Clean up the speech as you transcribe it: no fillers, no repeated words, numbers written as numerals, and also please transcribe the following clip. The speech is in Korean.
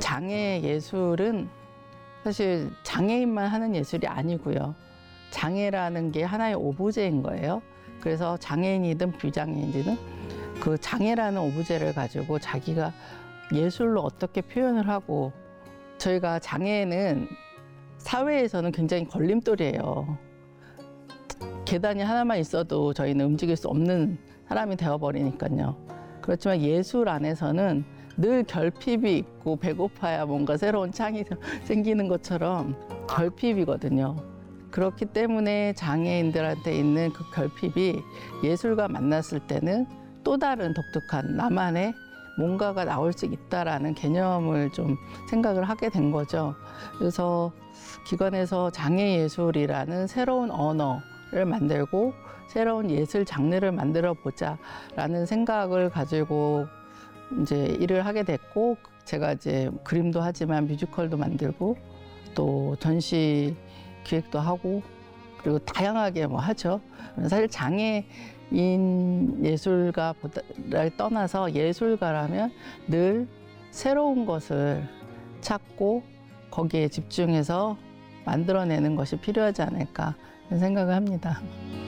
장애 예술은 사실 장애인만 하는 예술이 아니고요. 장애라는 게 하나의 오브제인 거예요. 그래서 장애인이든 비장애인이든 그 장애라는 오브제를 가지고 자기가 예술로 어떻게 표현을 하고, 저희가 장애는 사회에서는 굉장히 걸림돌이에요. 계단이 하나만 있어도 저희는 움직일 수 없는 사람이 되어버리니까요. 그렇지만 예술 안에서는 늘 결핍이 있고 배고파야 뭔가 새로운 창이 생기는 것처럼 결핍이거든요. 그렇기 때문에 장애인들한테 있는 그 결핍이 예술과 만났을 때는 또 다른 독특한 나만의 뭔가가 나올 수 있다라는 개념을 좀 생각을 하게 된 거죠. 그래서 기관에서 장애예술이라는 새로운 언어를 만들고 새로운 예술 장르를 만들어 보자라는 생각을 가지고 이제 일을 하게 됐고, 제가 이제 그림도 하지만 뮤지컬도 만들고 또 전시 기획도 하고 그리고 다양하게 뭐 하죠. 사실 장애인 예술가를 떠나서 예술가라면 늘 새로운 것을 찾고 거기에 집중해서 만들어내는 것이 필요하지 않을까 생각을 합니다.